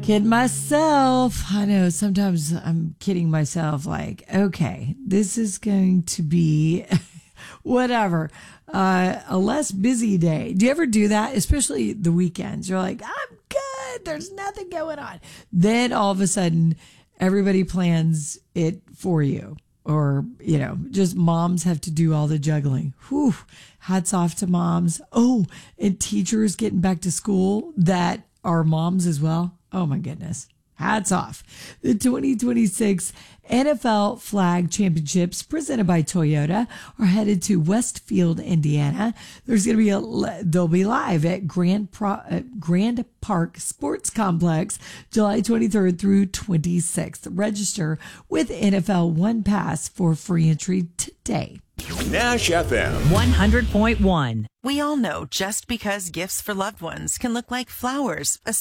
Kid myself. I know sometimes I'm kidding myself like, okay, this is going to be whatever, a less busy day. Do you ever do that? Especially the weekends. You're like, I'm good. There's nothing going on. Then all of a sudden, everybody plans it for you. Or, just moms have to do all the juggling. Whew. Hats off to moms. Oh, and teachers getting back to school that are moms as well. Oh my goodness. Hats off. The 2026 NFL Flag Championships presented by Toyota are headed to Westfield, Indiana. They'll be live at Grand Park Sports Complex, July 23rd through 26th. Register with NFL One Pass for free entry today. Nash FM 100.1. We all know just because gifts for loved ones can look like flowers,